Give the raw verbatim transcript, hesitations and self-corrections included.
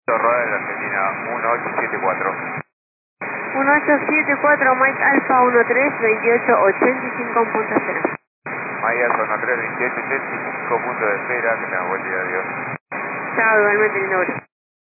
Rueda de la Argentina uno ocho siete cuatro. uno ocho siete cuatro, Mike Alfa uno tres veintiocho ochenta y cinco, punto cero. Mike Alfa uno tres veintiocho ochenta y cinco, punto de espera, que tenga buen día, adiós. Chao, igualmente, lindo.